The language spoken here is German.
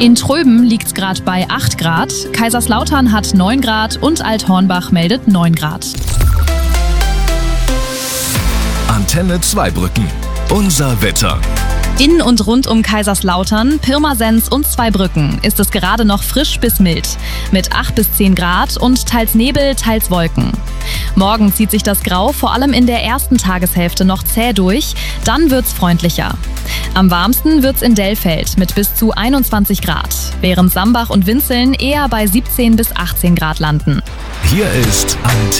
In Tröben liegt es gerade bei 8 Grad, Kaiserslautern hat 9 Grad und Althornbach meldet 9 Grad. Antenne Zweibrücken. Unser Wetter. In und rund um Kaiserslautern, Pirmasens und Zweibrücken ist es gerade noch frisch bis mild, mit 8 bis 10 Grad und teils Nebel, teils Wolken. Morgen zieht sich das Grau vor allem in der ersten Tageshälfte noch zäh durch, dann wird's freundlicher. Am warmsten wird's in Dellfeld mit bis zu 21 Grad, während Sambach und Winzeln eher bei 17 bis 18 Grad landen. Hier ist Antenne.